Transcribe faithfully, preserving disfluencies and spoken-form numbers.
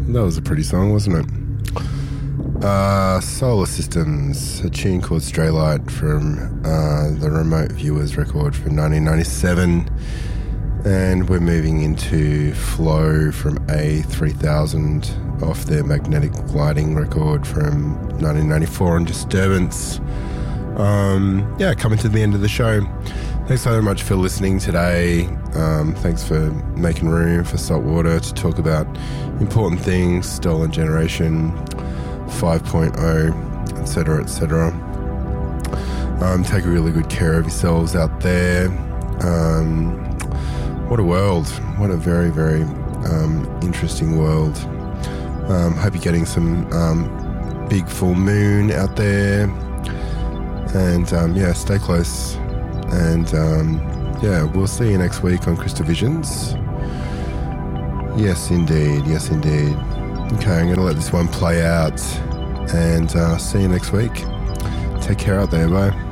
That was a pretty song, wasn't it? Uh, Solar Systems, a tune called Stray Light from uh, the Remote Viewers record from nineteen ninety-seven. And we're moving into Flow from A three thousand off their Magnetic Gliding record from nineteen ninety-four on Disturbance. Um, yeah, coming to the end of the show. Thanks so much for listening today. Um, thanks for making room for Saltwater to talk about important things, Stolen Generation, five point oh, et cetera, et cetera. Um, take really good care of yourselves out there. Um, what a world. What a very, very um, interesting world. Um, hope you're getting some um, big full moon out there. And um, yeah, stay close. And um, yeah, we'll see you next week on Crystal Visions. Yes, indeed. Yes, indeed. Okay, I'm going to let this one play out. And uh, see you next week. Take care out there. Bye.